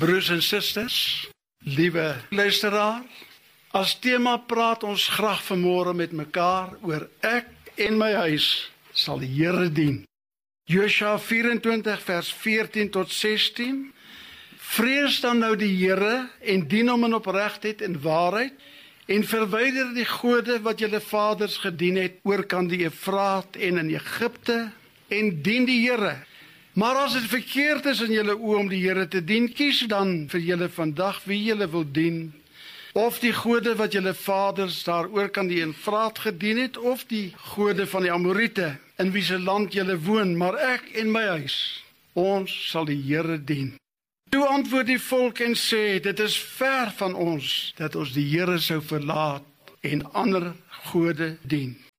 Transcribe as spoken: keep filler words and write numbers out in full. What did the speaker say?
Broers en susters, liewe luisteraar, as tema praat ons graag vanmôre met mekaar oor ek en my huis sal die Here dien. Josua vyf-en-twintig vers veertien tot sestien. Vrees dan nou die Here en dien hom in opregtheid en waarheid en verwyder die gode wat julle vaders gedien het oorkant die Efraat en in Egipte en dien die Here. Maar as dit verkeerd is in julle oë om die Here te dien, kies dan vir julle vandag wie julle wil dien, of die gode wat julle vaders daar oorkant die Efraat gedien het, of die gode van die Amorite, in wie se land julle woon, maar ek en my huis, ons sal die Here dien. Toe antwoord die volk en sê, dit is ver van ons, dat ons die Here sou verlaat en ander gode dien.